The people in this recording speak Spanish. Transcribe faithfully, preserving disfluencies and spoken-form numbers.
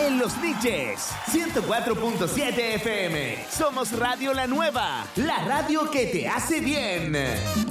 en Los Niches, ciento cuatro punto siete F M. Somos Radio La Nueva, la radio que te hace bien.